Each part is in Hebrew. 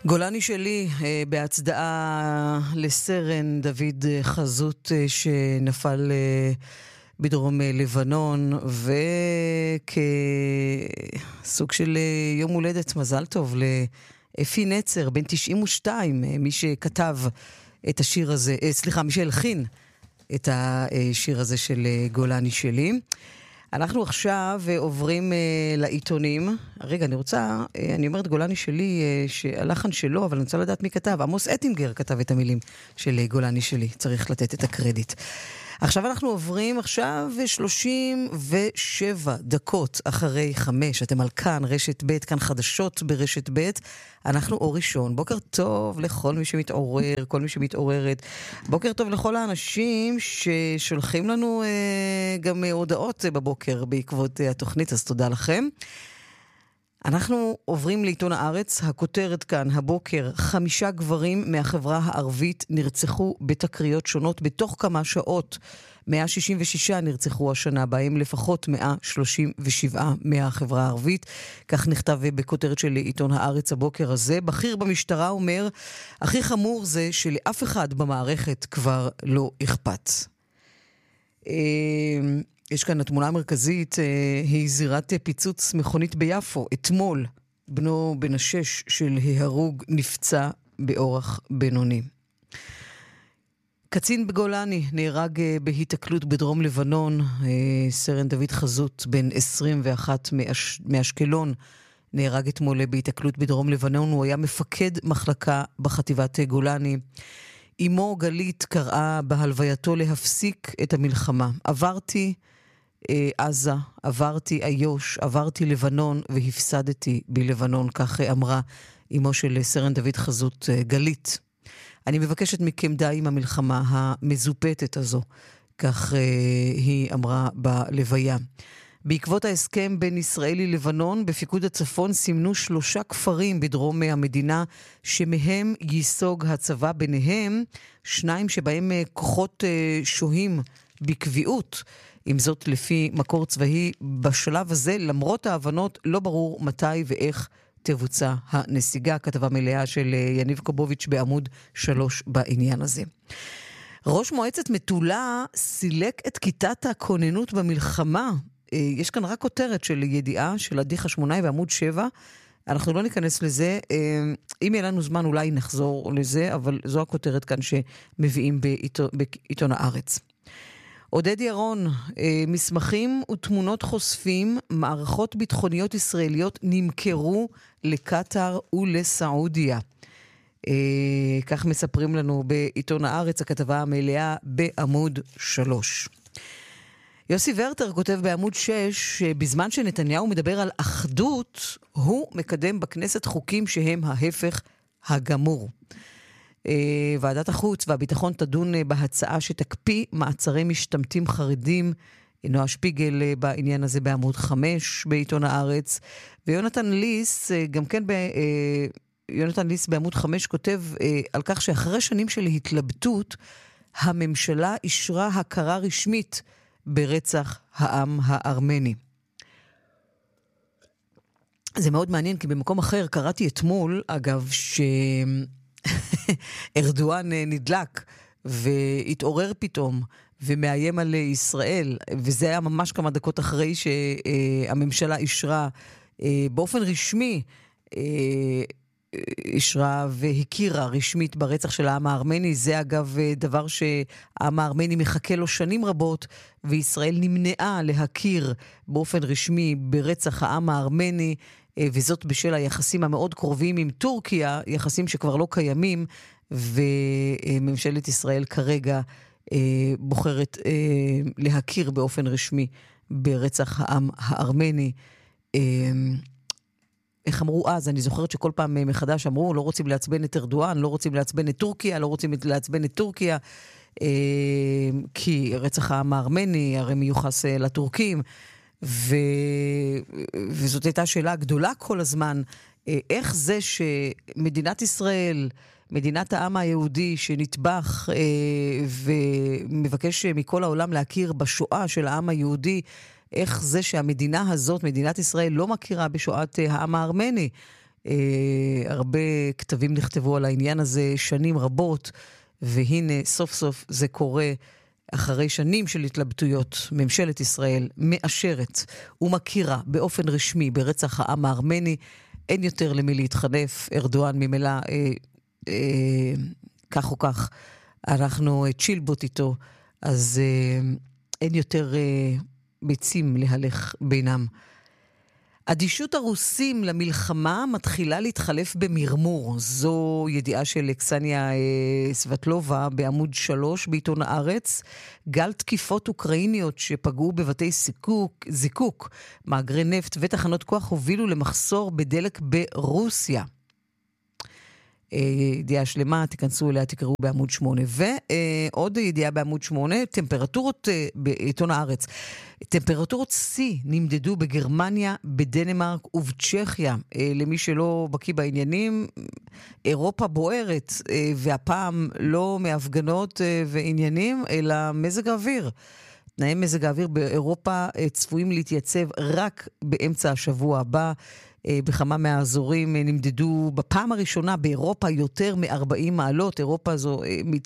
גולני שלי, בהצדעה לסרן דוד חזות שנפל בדרום לבנון, וכסוג של יום הולדת מזל טוב לאפי נצר, בן 92, מי שכתב את השיר הזה, מי שהלחין את השיר הזה של גולני שלי. אנחנו עכשיו עוברים לעיתונים. רגע, אני אומרת גולני שלי, שהלחן שלו, אבל אני רוצה לדעת מי כתב. עמוס אטינגר כתב את המילים של גולני שלי, צריך לתת את הקרדיט. עכשיו אנחנו עוברים 37 דקות אחרי 5. אתם על כאן, רשת ב', כאן חדשות ברשת ב'. אנחנו אור ראשון. בוקר טוב לכל מי שמתעורר, כל מי שמתעוררת. בוקר טוב לכל האנשים ששולחים לנו גם הודעות בבוקר בעקבות התוכנית, אז תודה לכם. אנחנו עוברים לעיתון הארץ, הכותרת כאן הבוקר, 5 גברים מהחברה הערבית נרצחו בתקריות שונות בתוך כמה שעות. 166 נרצחו השנה, בהם לפחות 137 מהחברה הערבית. כך נכתב בכותרת של עיתון הארץ הבוקר הזה. בכיר במשטרה אומר, הכי חמור זה שלאף אחד במערכת כבר לא אכפת. יש כאן התמונה המרכזית, היא זירת פיצוץ מכונית ביפו. אתמול, בנו בן 6 של ההרוג נפצע באורח בינוני. קצין בגולני נהרג בהיתקלות בדרום לבנון. סרן דוד חזות, בן 21 מאשקלון, נהרג אתמול בהיתקלות בדרום לבנון. הוא היה מפקד מחלקה בחטיבת גולני. אמו גלית קראה בהלווייתו להפסיק את המלחמה. עברתי עזה, עברתי איוש, עברתי לבנון והפסדתי בלבנון, כך אמרה אמו של סרן דוד חזות, גלית. אני מבקשת מכם די עם המלחמה המזופתת הזו, כך היא אמרה בלוויה. בעקבות ההסכם בין ישראל ללבנון, בפיקוד הצפון סימנו 3 כפרים בדרום המדינה, שמהם ייסוג הצבא, ביניהם 2 שבהם כוחות שוהים בקביעות. עם זאת, לפי מקור צבאי, בשלב הזה, למרות ההבנות, לא ברור מתי ואיך תבוצע הנסיגה. כתבה מלאה של יניב קובוביץ' בעמוד 3 בעניין הזה. ראש מועצת מטולה סילק את כיתת הכוננות במלחמה. יש כאן רק כותרת של ידיעה של עדי חשמונאי בעמוד 7. אנחנו לא ניכנס לזה. אם יהיה לנו זמן אולי נחזור לזה, אבל זו הכותרת כאן שמביאים בעיתון הארץ. עודד ירון, מסמכים ותמונות חושפים, מערכות ביטחוניות ישראליות נמכרו לקטר ולסעודיה. כך מספרים לנו בעיתון הארץ, הכתבה המלאה בעמוד 3. יוסי ורטר כותב בעמוד 6, שבזמן שנתניהו מדבר על אחדות, הוא מקדם בכנסת חוקים שהם ההפך הגמור. ועדת החוץ והביטחון תדון בהצעה שתקפיא מעצרי משתמטים חרדים. נועה שפיגל בעניין הזה בעמוד 5 בעיתון הארץ. ויונתן ליס, גם כן יונתן ליס בעמוד 5 כותב על כך שאחרי שנים של התלבטות, הממשלה אישרה הכרה רשמית ברצח העם הארמני. זה מאוד מעניין, כי במקום אחר קראתי אתמול, אגב, ארדואן נדלק והתעורר פתאום ומאיים על ישראל, וזה היה ממש כמה דקות אחרי שהממשלה אישרה באופן רשמי, אישרה והכירה רשמית ברצח של העם הארמני. זה אגב דבר שהעם הארמני מחכה לו שנים רבות, וישראל נמנעה להכיר באופן רשמי ברצח העם הארמני, וזאת בשל היחסים המאוד קרובים עם טורקיה, יחסים שכבר לא קיימים, וממשלת ישראל כרגע בוחרת להכיר באופן רשמי ברצח העם הארמני. איך אמרו אז? אני זוכרת שכל פעם מחדש אמרו, לא רוצים לעצבן את ארדואן, לא רוצים לעצבן את טורקיה, לא רוצים לעצבן את טורקיה, כי רצח העם הארמני הרי מיוחס לטורקים, וזאת הייתה שאלה גדולה כל הזמן, איך זה שמדינת ישראל, מדינת העם היהודי שנטבח ומבקש מכל העולם להכיר בשואה של העם היהודי, איך זה שהמדינה הזאת, מדינת ישראל, לא מכירה בשואת העם הארמני? הרבה כתבים נכתבו על העניין הזה שנים רבות, והנה סוף סוף זה קורה אחרי שנים של התלבטויות. ממשלת ישראל מאשרת ומכירה באופן רשמי ברצח העם הארמני. אין יותר למי להתחנף. ארדואן ממילא כך או כך אנחנו צ'ילבוט איתו, אז אין יותר ביצים להלך בינם. אדישות הרוסים למלחמה מתחילה להתחלף במרמור. זו ידיעה של קסניה סבטלובה בעמוד 3 בעיתון הארץ. גל תקיפות אוקראיניות שפגעו בבתי זיקוק, מאגרי נפט ותחנות כוח הובילו למחסור בדלק ברוסיה. ידיעה שלמה, תיכנסו אליה, תקראו בעמוד 8. ועוד ידיעה בעמוד 8, טמפרטורות בעיתון הארץ. טמפרטורות C נמדדו בגרמניה, בדנמרק ובצ'כיה. למי שלא בקיא בעניינים, אירופה בוערת, והפעם לא מהפגנות ועניינים, אלא מזג האוויר. תנאי מזג האוויר באירופה צפויים להתייצב רק באמצע השבוע הבא. בכמה מהאזורים נמדדו בפעם הראשונה באירופה יותר מ-40 מעלות. אירופה זו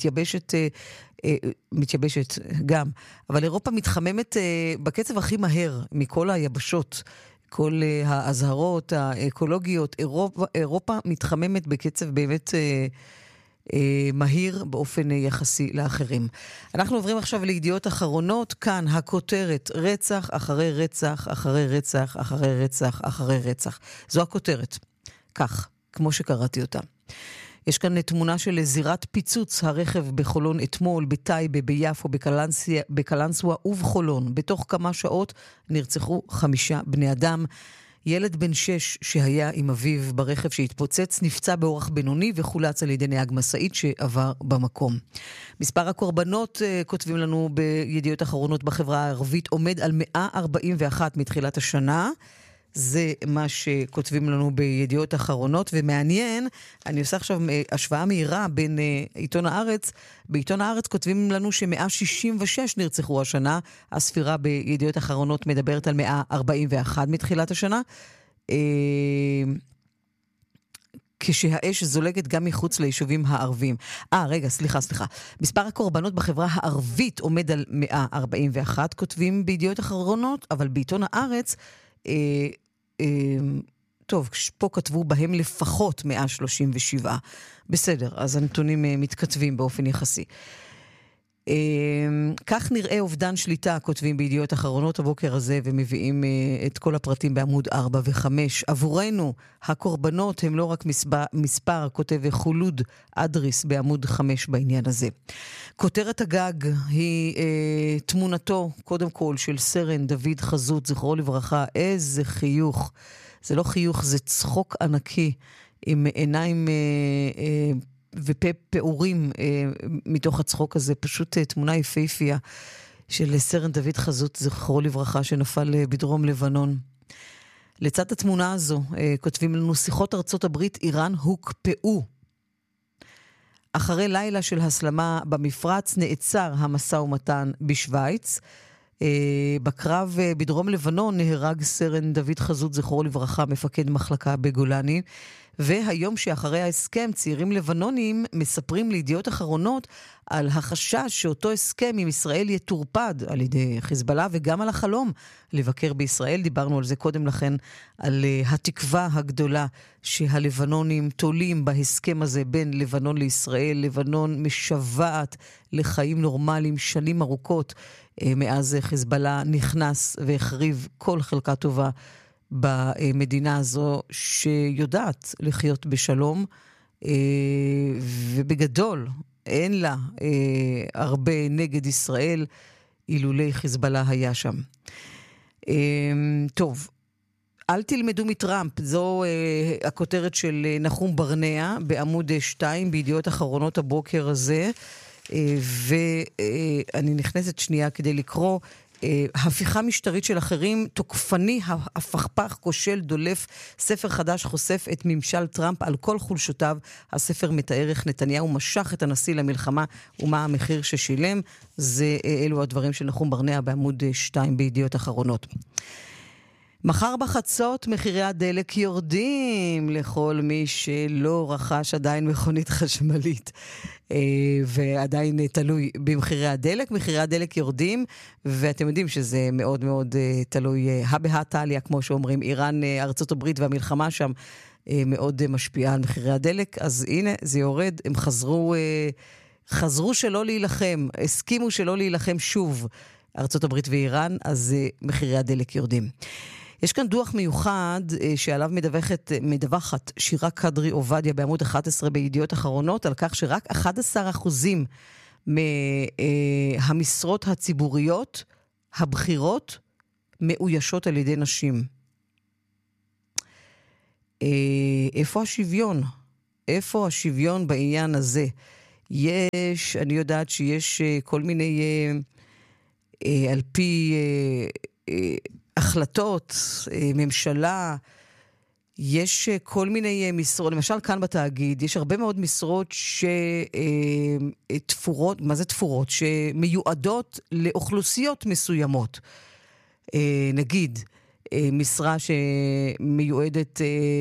מתייבשת גם, אבל אירופה מתחממת בקצב הכי מהר מכל היבשות. כל ההזהרות האקולוגיות, אירופה מתחממת בקצב באמת מהיר באופן יחסי לאחרים. אנחנו עוברים עכשיו לידיעות אחרונות. כאן הכותרת: רצח אחרי רצח אחרי רצח אחרי רצח אחרי רצח. זו הכותרת, כך כמו שקראתי אותה. יש כאן תמונה של זירת פיצוץ הרכב בחולון אתמול, בטייבה, ביפו, בקלנסווה ובחולון. בתוך כמה שעות נרצחו 5 בני אדם. ילד בן 6 שהיה עם אביו ברכב שהתפוצץ נפצע באורח בינוני וחולץ על ידי נהג משאית שעבר במקום. מספר הקורבנות, כותבים לנו בידיעות אחרונות, בחברה הערבית עומד על 141 מתחילת השנה. זה מה שכותבים לנו בידיעות אחרונות, ומעניין, אני עושה עכשיו השוואה מהירה בין עיתון הארץ. בעיתון הארץ כותבים לנו ש166 נרצחו השנה. הספירה בידיעות אחרונות מדברת על 141 מתחילת השנה. כשהאש זולגת גם מחוץ ליישובים הערבים. סליחה. מספר הקורבנות בחברה הערבית עומד על 141, כותבים בידיעות אחרונות, אבל בעיתון הארץ טוב, פה כתבו בהם לפחות 137. בסדר, אז הנתונים מתכתבים באופן יחסי. כך נראה אובדן שליטה, כותבים בידיעות אחרונות הבוקר הזה, ומביאים את כל הפרטים בעמוד 4 ו-5. עבורנו, הקורבנות הם לא רק מספר, כותב חולוד אדריס בעמוד 5 בעניין הזה. כותרת הגג היא תמונתו, קודם כל, של סרן דוד חזות, זכרו לברכה. איזה חיוך. זה לא חיוך, זה צחוק ענקי, עם עיניים ופה פעורים מתוך הצחוק הזה. פשוט תמונה יפהפייה של סרן דוד חזות, זכרו לברכה, שנפל בדרום לבנון. לצד התמונה הזו כותבים לנו: שיחות ארצות הברית איראן הוקפאו. אחרי לילה של הסלמה במפרץ נעצר המשא ומתן בשוויץ. בקרב בדרום לבנון נהרג סרן דוד חזות, זכרו לברכה, מפקד מחלקה בגולני. והיום שאחרי ההסכם, צעירים לבנונים מספרים לידיעות אחרונות על החשש שאותו הסכם עם ישראל יתורפד על ידי חיזבאללה, וגם על החלום לבקר בישראל. דיברנו על זה קודם לכן, על התקווה הגדולה שהלבנונים תולים בהסכם הזה בין לבנון לישראל. לבנון משוועת לחיים נורמליים שנים ארוכות, מאז חיזבאללה נכנס והחריב כל חלקה טובה במדינה הזו, שיודעת לחיות בשלום, ובגדול אין לה הרבה נגד ישראל אילולי חיזבאללה היה שם. טוב, אל תלמדו מטראמפ, זו הכותרת של נחום ברנע בעמוד 2 בידיעות אחרונות הבוקר הזה, ואני נכנסת שנייה כדי לקרוא. הפיכה משטרית של אחרים, תוקפני, הפכפך, כושל, דולף. ספר חדש חושף את ממשל טראמפ על כל חולשותיו. הספר מתאר איך נתניהו משך את הנשיא למלחמה ומה המחיר ששילם. אלו הדברים של נחום ברנע בעמוד 2 בידיעות אחרונות. מחר בחצות מחירי הדלק יורדים לכל מי שלא רכש עדיין מכונית חשמלית ועדיין תלוי במחירי הדלק. מחירי הדלק יורדים, ואתם יודעים שזה מאוד מאוד תלוי הבהתליה, כמו שאומרים, איראן, ארצות הברית והמלחמה שם מאוד משפיעה על מחירי הדלק. אז הנה, זה יורד, הם חזרו שלא להילחם, הסכימו שלא להילחם שוב ארצות הברית ואיראן, אז מחירי הדלק יורדים. יש כאן דוח מיוחד שעליו מדווחת שירה קדרי עובדיה בעמוד 11 בידיעות אחרונות, על כך שרק 11% מהמשרות הציבוריות הבכירות מאוישות על ידי נשים. איפה השוויון? איפה השוויון בעניין הזה? אני יודעת שיש כל מיני, על פי החלטות, ממשלה, יש כל מיני משרות, למשל כאן בתאגיד, יש הרבה מאוד משרות שתפורות, מה זה תפורות? שמיועדות לאוכלוסיות מסוימות. נגיד, משרה שמיועדת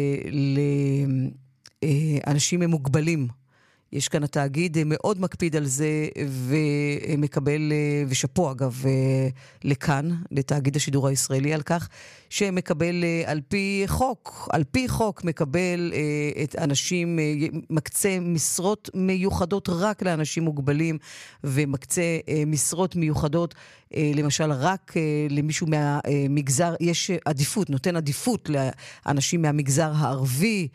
לאנשים מוגבלים. יש כאן התאגיד מאוד מקפיד על זה ומקבל, ושפו אגב לכאן, לתאגיד השידור הישראלי על כך, שמקבל על פי חוק מקבל את אנשים, מקצה משרות מיוחדות רק לאנשים מוגבלים, ומקצה משרות מיוחדות למשל רק למישהו מהמגזר, יש עדיפות, נותן עדיפות לאנשים מהמגזר הערבי,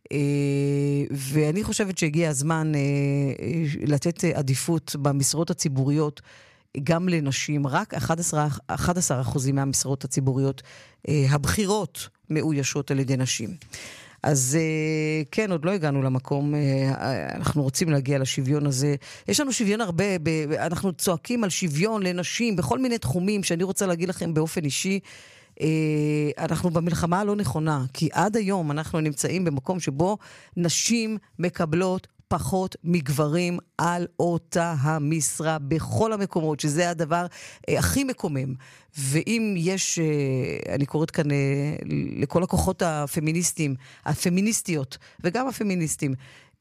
ואני חושבת שהגיע הזמן לתת עדיפות במשרות הציבוריות גם לנשים. רק 11% מהמשרות הציבוריות הבכירות מאוישות על ידי נשים. אז כן, עוד לא הגענו למקום, אנחנו רוצים להגיע לשוויון הזה. יש לנו שוויון הרבה, אנחנו צועקים על שוויון לנשים בכל מיני תחומים, שאני רוצה להגיד לכם באופן אישי, אנחנו במלחמה הלא נכונה, כי עד היום אנחנו נמצאים במקום שבו נשים מקבלות פחות מגברים על אותה המשרה בכל המקומות, שזה הדבר הכי מקומם. ואם יש, אני קוראת כאן לכל הכוחות הפמיניסטיות וגם הפמיניסטים,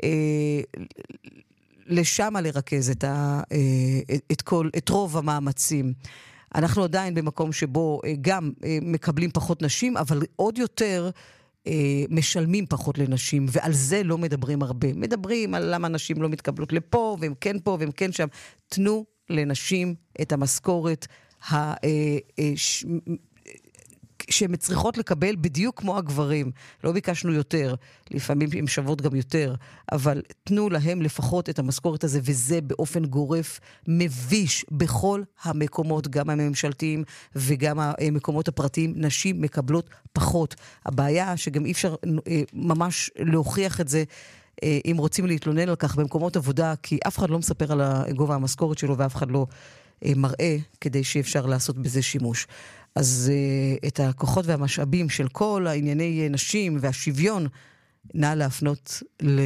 לשם לרכז את רוב המאמצים. אנחנו עדיין במקום שבו גם מקבלים פחות נשים, אבל עוד יותר משלמים פחות לנשים, ועל זה לא מדברים הרבה. מדברים על למה נשים לא מתקבלות לפה, והם כן פה, והם כן שם. תנו לנשים את המשכורת שהן צריכות לקבל בדיוק כמו הגברים. לא ביקשנו יותר, לפעמים הן שוות גם יותר, אבל תנו להם לפחות את המשכורת הזה, וזה באופן גורף מביש בכל המקומות, גם הממשלתיים וגם המקומות הפרטיים, נשים מקבלות פחות. הבעיה שגם אי אפשר ממש להוכיח את זה, אם רוצים להתלונן על כך במקומות עבודה, כי אף אחד לא מספר על גובה המשכורת שלו, ואף אחד לא מראה כדי שאפשר לעשות בזה שימוש. אז את הכוחות והמשאבים של כל הענייני נשים והשוויון, נא להפנות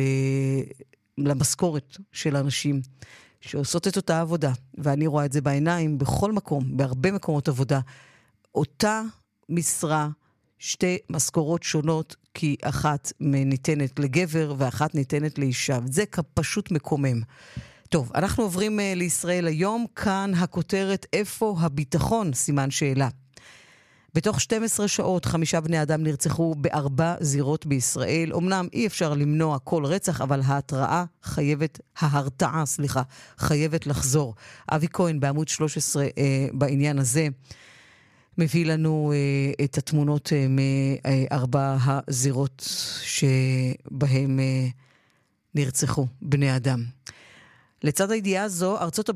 למשכורת של אנשים שעושות את אותה עבודה. ואני רואה את זה בעיניים בכל מקום, בהרבה מקומות עבודה. אותה משרה, שתי משכורות שונות, כי אחת ניתנת לגבר ואחת ניתנת לאישה. זה פשוט מקומם. טוב, אנחנו עוברים לישראל היום. כאן הכותרת, איפה הביטחון? סימן שאלה. בתוך 12 שעות 5 בני אדם נרצחו ב4 זירות בישראל. אמנם אי אפשר למנוע כל רצח, אבל ההרתעה חייבת לחזור. אבי כהן בעמוד 13 בעניין הזה מביא לנו את התמונות מ4 הזירות שבהם נרצחו בני אדם. לצד הידיעה הזו,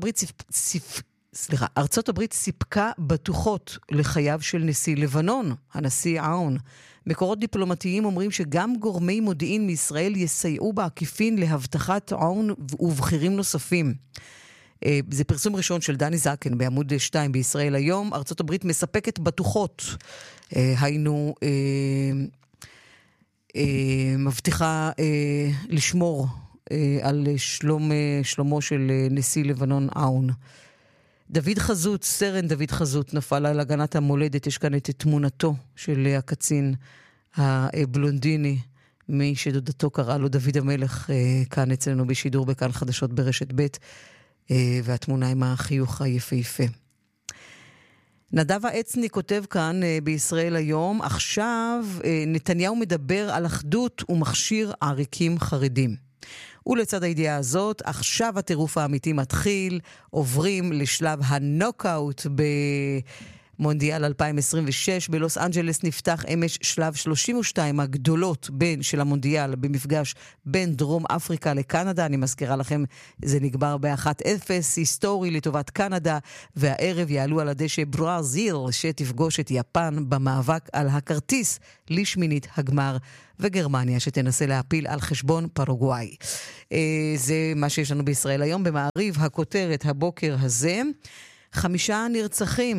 ארצות הברית סיפקה בטוחות לחייו של נשיא לבנון, הנשיא עאון. מקורות דיפלומטיים אומרים שגם גורמי מודיעין מישראל יסייעו בעקיפין להבטחת עאון ובכירים נוספים. זה פרסום ראשון של דני זקן בעמוד 2 בישראל היום. ארצות הברית מספקת בטוחות, היינו מבטיחה לשמור על שלומו של נשיא לבנון עאון. דוד חזות, סרן דוד חזות, נפל על הגנת המולדת. יש כאן את תמונתו של הקצין הבלונדיני, מי שדודתו קראה לו דוד המלך, כאן אצלנו בשידור בכאן חדשות ברשת ב', והתמונה עם החיוך היפהפה. נדב העצני כותב כאן בישראל היום, עכשיו נתניהו מדבר על אחדות ומכשיר עריקים חרדים. ולצד הידיעה הזאת, עכשיו הטירוף האמיתי מתחיל, עוברים לשלב הנוקאוט במונדיאל 2026. בלוס אנג'לס נפתח אמש שלב 32 הגדולות של המונדיאל במפגש בין דרום אפריקה לקנדה. אני מזכירה לכם, זה נגבר ב-1-0, היסטורי לטובת קנדה, והערב יעלו על הדשא ברזיל שתפגוש את יפן במאבק על הכרטיס לשמינית הגמר, וגרמניה שתנסה להפיל על חשבון פרוגוואי. זה מה שיש לנו בישראל היום. במעריב הכותרת הבוקר הזה, 5 נרצחים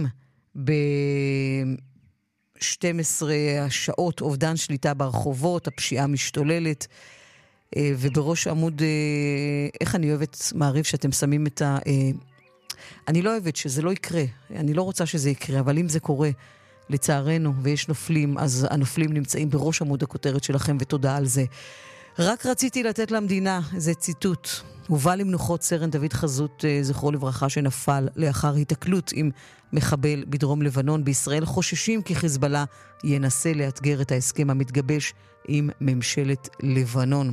ב-12 השעות, אובדן שליטה ברחובות, הפשיעה משתוללת, ובראש עמוד, איך אני אוהבת מעריב שאתם שמים את אני לא אוהבת שזה לא יקרה, אני לא רוצה שזה יקרה, אבל אם זה קורה, לצערנו, ויש נופלים, אז הנופלים נמצאים בראש עמוד הכותרת שלכם, ותודה על זה. רק רציתי לתת למדינה, זה ציטוט. הובא למנוחות סרן דוד חזות, זכרו לברכה, שנפל לאחר התקלות עם מחבל בדרום לבנון. בישראל חוששים כי חיזבאללה ינסה לאתגר את ההסכם המתגבש עם ממשלת לבנון.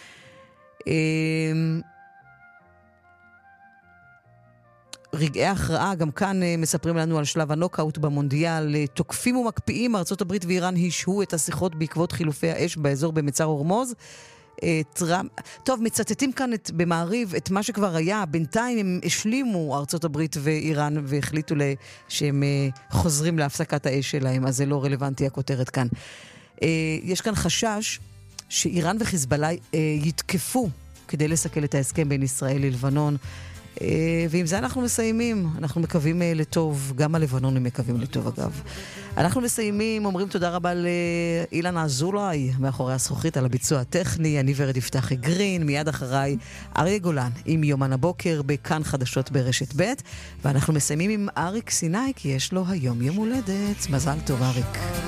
רגעי ההכרעה, גם כאן מספרים לנו על שלב הנוקאוט במונדיאל. תוקפים ומקפיאים, ארצות הברית ואיראן הישהו את השיחות בעקבות חילופי האש באזור במצר הורמוז. טוב, מצטטים כאן במעריב את מה שכבר היה. בינתיים הם השלימו ארצות הברית ואיראן והחליטו שהם חוזרים להפסקת האש שלהם, אז זה לא רלוונטי הכותרת כאן. יש כאן חשש שאיראן וחיזבאללה יתקפו כדי לסכל את ההסכם בין ישראל ללבנון. ועם זה אנחנו מסיימים, אנחנו מקווים לטוב, גם הלבנונים מקווים לטוב אגב. אנחנו מסיימים, אומרים תודה רבה לאילן אזולאי מאחורי הזכוכית על הביצוע הטכני, אני ורד יפתחי גרין, מיד אחריי אריה גולן עם יומן הבוקר בכאן חדשות ברשת ב', ואנחנו מסיימים עם אריק סיני כי יש לו היום יום הולדת. מזל טוב אריק.